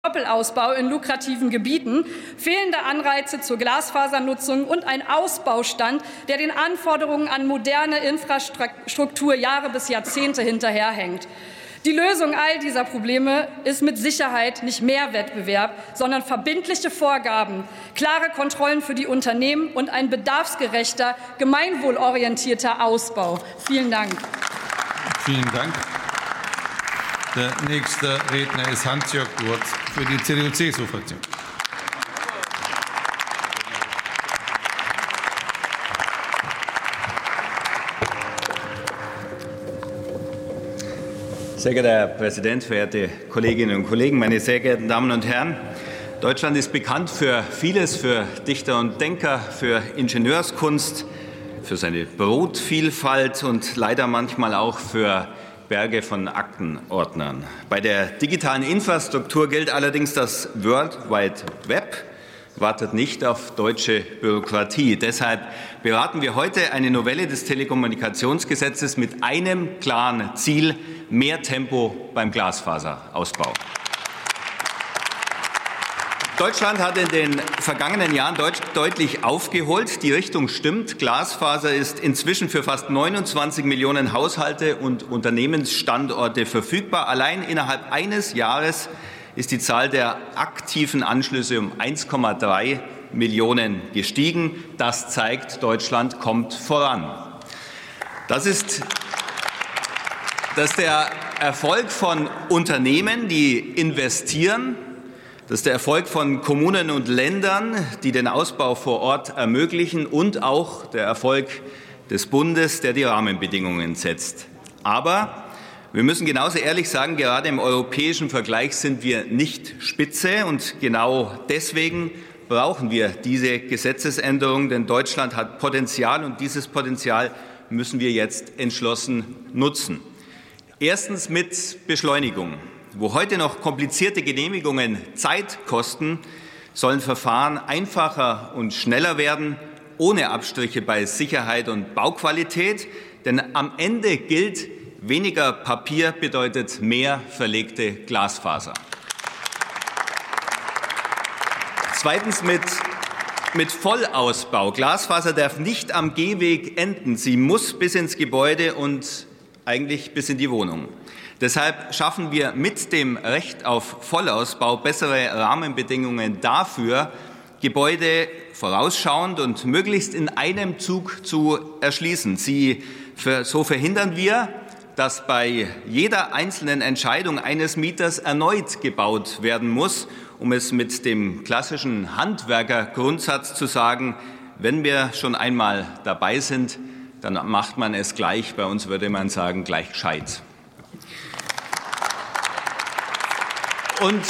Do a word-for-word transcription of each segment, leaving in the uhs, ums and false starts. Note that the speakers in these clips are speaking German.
Doppelausbau in lukrativen Gebieten, fehlende Anreize zur Glasfasernutzung und ein Ausbaustand, der den Anforderungen an moderne Infrastruktur Jahre bis Jahrzehnte hinterherhängt. Die Lösung all dieser Probleme ist mit Sicherheit nicht mehr Wettbewerb, sondern verbindliche Vorgaben, klare Kontrollen für die Unternehmen und ein bedarfsgerechter, gemeinwohlorientierter Ausbau. Vielen Dank. Vielen Dank. Der nächste Redner ist Hans-Jörg Gurtz für die C D U C S U-Fraktion. Sehr geehrter Herr Präsident, verehrte Kolleginnen und Kollegen, meine sehr geehrten Damen und Herren! Deutschland ist bekannt für vieles, für Dichter und Denker, für Ingenieurskunst, für seine Brotvielfalt und leider manchmal auch für Berge von Aktenordnern. Bei der digitalen Infrastruktur gilt allerdings, das World Wide Web wartet nicht auf deutsche Bürokratie. Deshalb beraten wir heute eine Novelle des Telekommunikationsgesetzes mit einem klaren Ziel: mehr Tempo beim Glasfaserausbau. Deutschland hat in den vergangenen Jahren deutlich aufgeholt. Die Richtung stimmt. Glasfaser ist inzwischen für fast neunundzwanzig Millionen Haushalte und Unternehmensstandorte verfügbar. Allein innerhalb eines Jahres ist die Zahl der aktiven Anschlüsse um eins Komma drei Millionen gestiegen. Das zeigt, Deutschland kommt voran. Das ist, das ist der Erfolg von Unternehmen, die investieren. Das ist der Erfolg von Kommunen und Ländern, die den Ausbau vor Ort ermöglichen, und auch der Erfolg des Bundes, der die Rahmenbedingungen setzt. Aber wir müssen genauso ehrlich sagen, gerade im europäischen Vergleich sind wir nicht Spitze, und genau deswegen brauchen wir diese Gesetzesänderung, denn Deutschland hat Potenzial, und dieses Potenzial müssen wir jetzt entschlossen nutzen. Erstens mit Beschleunigung. Wo heute noch komplizierte Genehmigungen Zeit kosten, sollen Verfahren einfacher und schneller werden, ohne Abstriche bei Sicherheit und Bauqualität. Denn am Ende gilt, weniger Papier bedeutet mehr verlegte Glasfaser. Zweitens mit, mit Vollausbau. Glasfaser darf nicht am Gehweg enden. Sie muss bis ins Gebäude und eigentlich bis in die Wohnung. Deshalb schaffen wir mit dem Recht auf Vollausbau bessere Rahmenbedingungen dafür, Gebäude vorausschauend und möglichst in einem Zug zu erschließen. Sie, für, so verhindern wir, dass bei jeder einzelnen Entscheidung eines Mieters erneut gebaut werden muss, um es mit dem klassischen Handwerkergrundsatz zu sagen: Wenn wir schon einmal dabei sind, dann macht man es gleich. Bei uns würde man sagen, gleich gescheit. Und,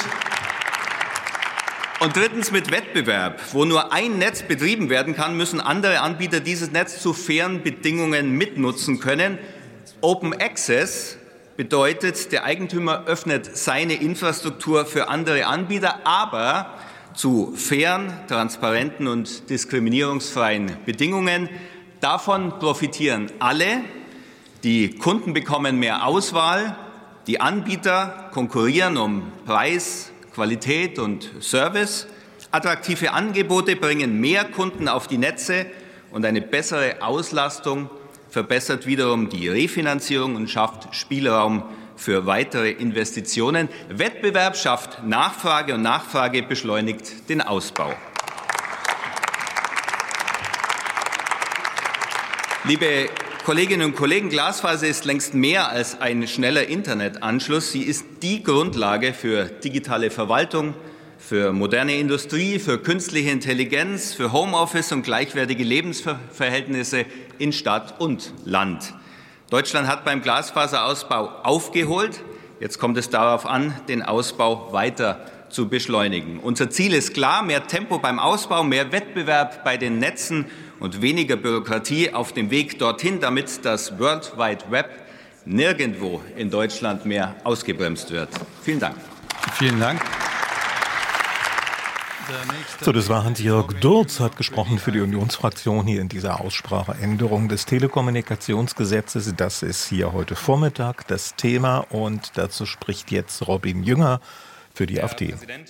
und drittens mit Wettbewerb. Wo nur ein Netz betrieben werden kann, müssen andere Anbieter dieses Netz zu fairen Bedingungen mitnutzen können. Open Access bedeutet, der Eigentümer öffnet seine Infrastruktur für andere Anbieter, aber zu fairen, transparenten und diskriminierungsfreien Bedingungen. Davon profitieren alle. Die Kunden bekommen mehr Auswahl. Die Anbieter konkurrieren um Preis, Qualität und Service. Attraktive Angebote bringen mehr Kunden auf die Netze, und eine bessere Auslastung verbessert wiederum die Refinanzierung und schafft Spielraum für weitere Investitionen. Wettbewerb schafft Nachfrage, und Nachfrage beschleunigt den Ausbau. Liebe Kolleginnen und Kollegen, Glasfaser ist längst mehr als ein schneller Internetanschluss. Sie ist die Grundlage für digitale Verwaltung, für moderne Industrie, für künstliche Intelligenz, für Homeoffice und gleichwertige Lebensverhältnisse in Stadt und Land. Deutschland hat beim Glasfaserausbau aufgeholt. Jetzt kommt es darauf an, den Ausbau weiter zu beschleunigen. Unser Ziel ist klar: mehr Tempo beim Ausbau, mehr Wettbewerb bei den Netzen und weniger Bürokratie auf dem Weg dorthin, damit das World Wide Web nirgendwo in Deutschland mehr ausgebremst wird. Vielen Dank. Vielen Dank. So, das war Hans-Jörg Gurtz, hat gesprochen für die Unionsfraktion hier in dieser Aussprache. Änderung des Telekommunikationsgesetzes. Das ist hier heute Vormittag das Thema, und dazu spricht jetzt Robin Jünger für die AfD.